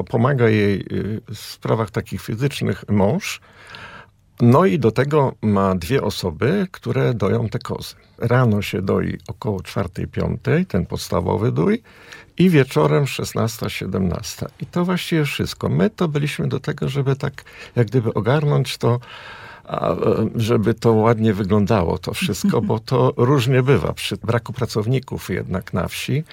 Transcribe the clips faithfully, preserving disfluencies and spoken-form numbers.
Pomaga jej w sprawach takich fizycznych mąż. No i do tego ma dwie osoby, które doją te kozy. Rano się doi około czwartej, piątej, ten podstawowy dój, i wieczorem szesnasta, siedemnasta. I to właściwie wszystko. My to byliśmy do tego, żeby tak jak gdyby ogarnąć to, a, żeby to ładnie wyglądało to wszystko, bo to różnie bywa przy braku pracowników jednak na wsi,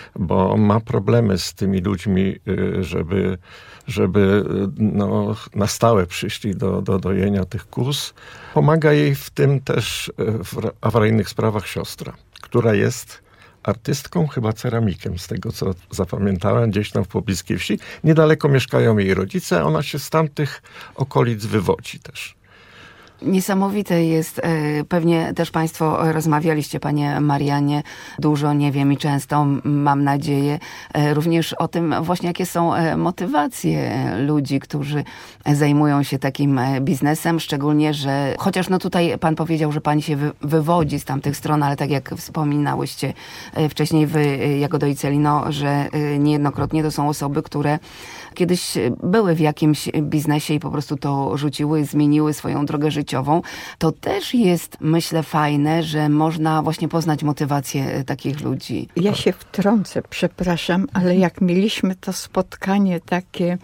bo ma problemy z tymi ludźmi, żeby, żeby no, na stałe przyszli do, do dojenia tych kóz. Pomaga jej w tym też w awaryjnych sprawach siostra, która jest artystką, chyba ceramikiem, z tego co zapamiętałem, gdzieś tam w pobliskiej wsi. Niedaleko mieszkają jej rodzice, ona się z tamtych okolic wywodzi też. Niesamowite jest, pewnie też Państwo rozmawialiście, Panie Marianie, dużo, nie wiem, i często, mam nadzieję, również o tym właśnie, jakie są motywacje ludzi, którzy zajmują się takim biznesem, szczególnie, że chociaż no tutaj Pan powiedział, że Pani się wy, wywodzi z tamtych stron, ale tak jak wspominałyście wcześniej wy, Jagodo i Celino, że niejednokrotnie to są osoby, które kiedyś były w jakimś biznesie i po prostu to rzuciły, zmieniły swoją drogę życiową. To też jest, myślę, fajne, że można właśnie poznać motywację takich ludzi. Ja się wtrącę, przepraszam, ale jak mieliśmy to spotkanie takie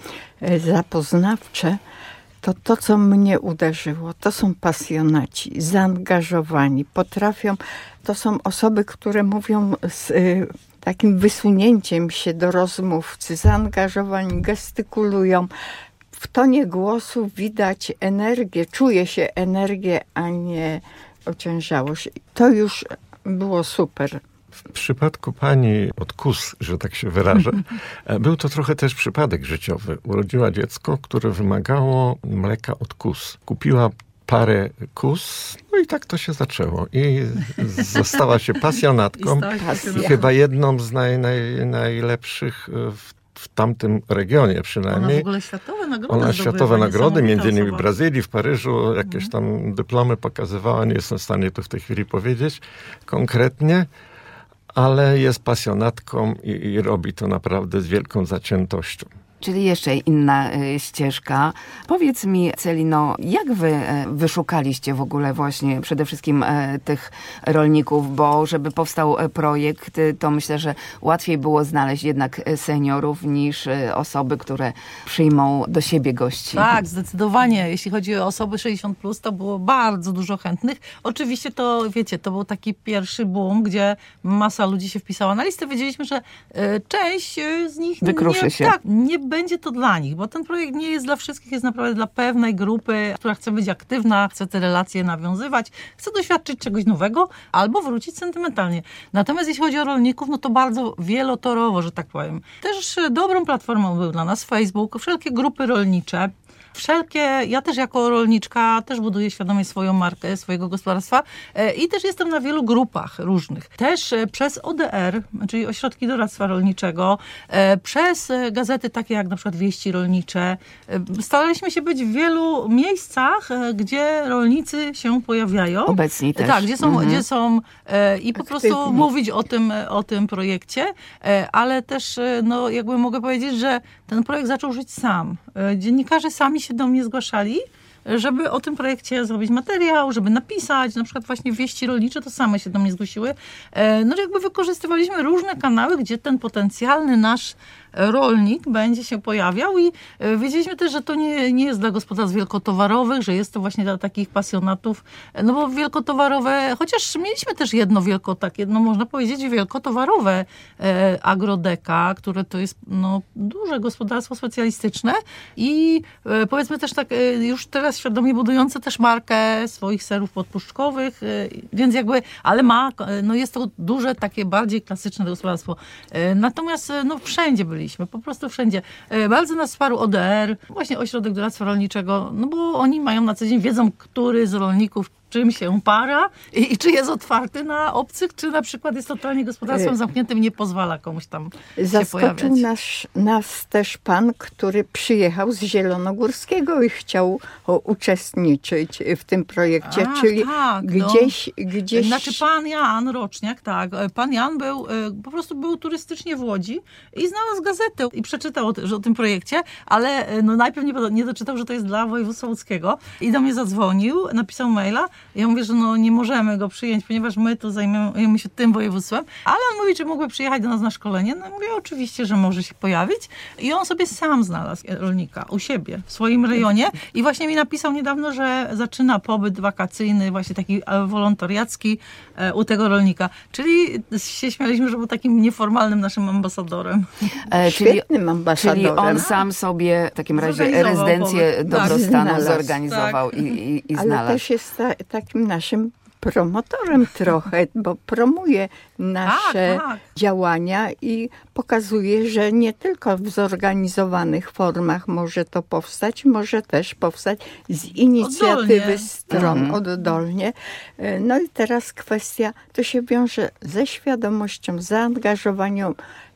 zapoznawcze, to to, co mnie uderzyło, to są pasjonaci, zaangażowani, potrafią, to są osoby, które mówią z takim wysunięciem się do rozmówcy, zaangażowani, gestykulują. W tonie głosu widać energię, czuje się energię, a nie ociężałość. To już było super. W przypadku pani od kóz, że tak się wyrażę, był to trochę też przypadek życiowy. Urodziła dziecko, które wymagało mleka od kóz. Kupiła parę kóz, no i tak to się zaczęło. I została się pasjonatką. I, I chyba jedną z naj, naj, najlepszych w, w tamtym regionie przynajmniej. Ona w ogóle światowe nagrody Ona zdobywa, światowe nagrody, między innymi osoba. w Brazylii, w Paryżu, jakieś tam dyplomy pokazywała. Nie jestem w stanie to w tej chwili powiedzieć konkretnie, ale jest pasjonatką i, i robi to naprawdę z wielką zaciętością. Czyli jeszcze inna y, ścieżka. Powiedz mi, Celino, jak wy y, wyszukaliście w ogóle właśnie przede wszystkim y, tych rolników, bo żeby powstał y, projekt, y, to myślę, że łatwiej było znaleźć jednak y, seniorów niż y, osoby, które przyjmą do siebie gości. Tak, zdecydowanie. Jeśli chodzi o osoby sześćdziesiąt plus, to było bardzo dużo chętnych. Oczywiście to, wiecie, to był taki pierwszy boom, gdzie masa ludzi się wpisała na listę. Wiedzieliśmy, że y, część y, z nich Wykruszy nie, się. Tak, nie będzie to dla nich, bo ten projekt nie jest dla wszystkich, jest naprawdę dla pewnej grupy, która chce być aktywna, chce te relacje nawiązywać, chce doświadczyć czegoś nowego albo wrócić sentymentalnie. Natomiast jeśli chodzi o rolników, no to bardzo wielotorowo, że tak powiem. Też dobrą platformą był dla nas Facebook, wszelkie grupy rolnicze. Wszelkie, ja też jako rolniczka też buduję świadomie swoją markę, swojego gospodarstwa i też jestem na wielu grupach różnych. Też przez O D R, czyli Ośrodki Doradztwa Rolniczego, przez gazety takie jak na przykład Wieści Rolnicze. Staraliśmy się być w wielu miejscach, gdzie rolnicy się pojawiają. Obecni też. Tak, gdzie są, mhm. gdzie są i po prostu Aktywni. mówić o tym, o tym projekcie, ale też no, jakby mogę powiedzieć, że ten projekt zaczął żyć sam. Dziennikarze sami się do mnie zgłaszali, żeby o tym projekcie zrobić materiał, żeby napisać, na przykład właśnie Wieści Rolnicze, to same się do mnie zgłosiły. No jakby wykorzystywaliśmy różne kanały, gdzie ten potencjalny nasz rolnik będzie się pojawiał i wiedzieliśmy też, że to nie, nie jest dla gospodarstw wielkotowarowych, że jest to właśnie dla takich pasjonatów, no bo wielkotowarowe, chociaż mieliśmy też jedno wielko, takie, no można powiedzieć wielkotowarowe e, Agrodeka, które to jest no, duże gospodarstwo specjalistyczne i e, powiedzmy też tak e, już teraz świadomie budujące też markę swoich serów podpuszczkowych, e, więc jakby, ale ma, no jest to duże, takie bardziej klasyczne gospodarstwo. E, natomiast e, no wszędzie byli po prostu wszędzie. Bardzo nas wsparł O D R, właśnie Ośrodek Doradztwa Rolniczego, no bo oni mają na co dzień, wiedzą, który z rolników czym się para i, i czy jest otwarty na obcych, czy na przykład jest totalnie gospodarstwem zamkniętym i nie pozwala komuś tam Zaskoczył się pojawiać. nas, nas też pan, który przyjechał z Zielonogórskiego i chciał o, uczestniczyć w tym projekcie, A, czyli tak, gdzieś, no. gdzieś... Znaczy pan Jan Roczniak, tak, pan Jan był, po prostu był turystycznie w Łodzi i znalazł gazetę i przeczytał o, że o tym projekcie, ale no najpierw nie, nie doczytał, że to jest dla województwa łódzkiego i do mnie zadzwonił, napisał maila. Ja mówię, że no nie możemy go przyjąć, ponieważ my to zajmujemy się tym województwem, ale on mówi, czy mógłby przyjechać do nas na szkolenie. No mówię, oczywiście, że może się pojawić. I on sobie sam znalazł rolnika u siebie, w swoim rejonie i właśnie mi napisał niedawno, że zaczyna pobyt wakacyjny, właśnie taki wolontariacki u tego rolnika. Czyli się śmialiśmy, że był takim nieformalnym naszym ambasadorem. E, czyli, Świetnym ambasadorem. Czyli on sam sobie w takim razie Zorganizował rezydencję pobyt. dobrostanu Tak, zorganizował tak. i, i, i Ale znalazł. też jest ta, takim naszym promotorem trochę, bo promuje nasze Tak, tak. działania i pokazuje, że nie tylko w zorganizowanych formach może to powstać, może też powstać z inicjatywy Oddolnie. stron, Mhm. oddolnie. No i teraz kwestia, to się wiąże ze świadomością, zaangażowaniem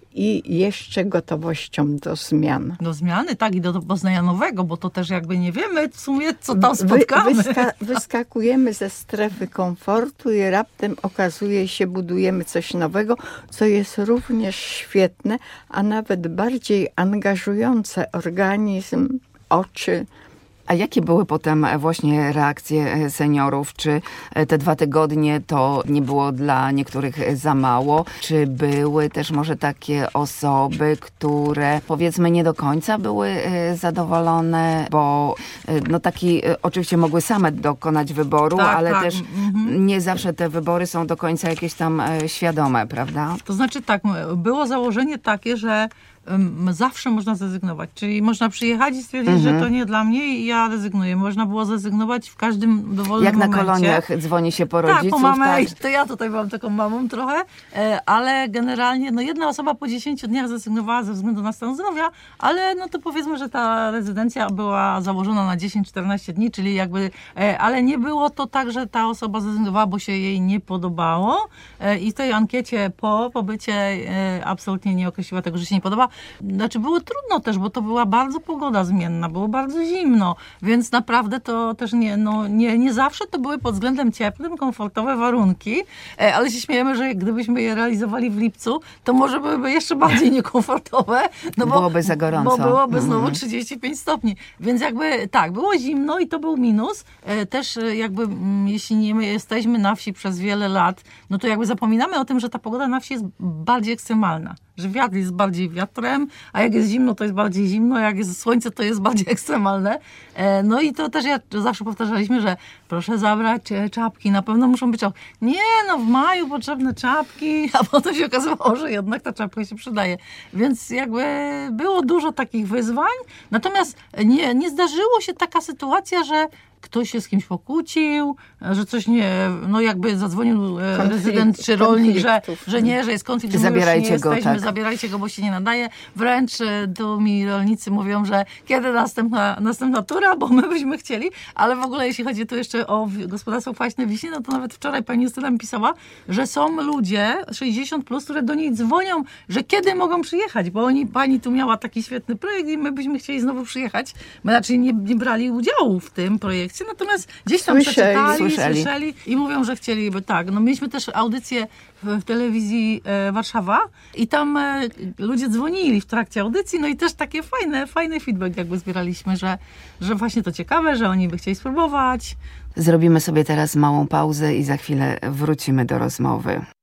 i jeszcze gotowością do zmian. Do zmiany, tak, i do, do poznania nowego, bo to też jakby nie wiemy w sumie, co tam spotkamy. Wy, wyska- wyskakujemy ze strefy komfortu i raptem okazuje się, budujemy coś nowego, co jest również świetne, a nawet bardziej angażujące organizm, oczy. A jakie były potem właśnie reakcje seniorów? Czy te dwa tygodnie to nie było dla niektórych za mało? Czy były też może takie osoby, które powiedzmy nie do końca były zadowolone, bo no taki oczywiście mogły same dokonać wyboru, Tak, ale tak. też Mhm. nie zawsze te wybory są do końca jakieś tam świadome, prawda? To znaczy tak, było założenie takie, że um, zawsze można zrezygnować. Czyli można przyjechać i stwierdzić, Mhm. że to nie dla mnie i ja rezygnuję. Można było zrezygnować w każdym dowolnym Jak na momencie. koloniach dzwoni się po rodziców. Tak, po mamę, tak. i to ja tutaj byłam taką mamą trochę, e, ale generalnie no jedna osoba po dziesięciu dniach zrezygnowała ze względu na stan zdrowia, ale no to powiedzmy, że ta rezydencja była założona na dziesięć czternaście dni, czyli jakby, e, ale nie było to tak, że ta osoba zrezygnowała, bo się jej nie podobało e, i w tej ankiecie po pobycie e, absolutnie nie określiła tego, że się nie podoba. Znaczy było trudno też, bo to była bardzo pogoda zmienna, było bardzo zimno, więc naprawdę to też nie, no, nie, nie zawsze to były pod względem cieplnym, komfortowe warunki, e, ale się śmiejemy, że gdybyśmy je realizowali w lipcu, to może byłyby jeszcze bardziej niekomfortowe. No bo, Byłoby za gorąco. Bo byłoby znowu Mhm. trzydzieści pięć stopni. Więc jakby tak, było zimno i to był minus. E, też e, jakby m, jeśli nie my jesteśmy na wsi przez wiele lat, no to jakby zapominamy o tym, że ta pogoda na wsi jest bardziej ekstremalna. Że wiatr jest bardziej wiatrem, a jak jest zimno, to jest bardziej zimno, jak jest słońce, to jest bardziej ekstremalne. E, no i to też ja zawsze powtarzaliśmy, że proszę zabrać e, czapki, na pewno muszą być czapki. Nie, no w maju potrzebne czapki, a potem się okazywało, że jednak ta czapka się przydaje. Więc jakby było dużo takich wyzwań, natomiast nie, nie zdarzyło się taka sytuacja, że ktoś się z kimś pokłócił, że coś nie, no jakby zadzwonił e, Konflikt- rezydent czy rolnik, że, konfliktów. że nie, że jest konflikt, że my Zabierajcie już nie go, jesteśmy, tak. zabierajcie go, bo się nie nadaje. Wręcz e, tu mi rolnicy mówią, że kiedy następna, następna tura, bo my byśmy chcieli, ale w ogóle jeśli chodzi tu jeszcze o wi- gospodarstwo kwaśne Wiśnie, no to nawet wczoraj pani Justyna mi pisała, że są ludzie sześćdziesiąt plus, które do niej dzwonią, że kiedy mogą przyjechać, bo oni, pani tu miała taki świetny projekt i my byśmy chcieli znowu przyjechać. My raczej nie, nie brali udziału w tym projekcie, natomiast gdzieś tam Słyszeli, przeczytali, słyszeli. słyszeli i mówią, że chcieliby tak. No mieliśmy też audycję w, w telewizji e, Warszawa i tam e, ludzie dzwonili w trakcie audycji, no i też takie fajne, fajny feedback jakby zbieraliśmy, że, że właśnie to ciekawe, że oni by chcieli spróbować. Zrobimy sobie teraz małą pauzę i za chwilę wrócimy do rozmowy.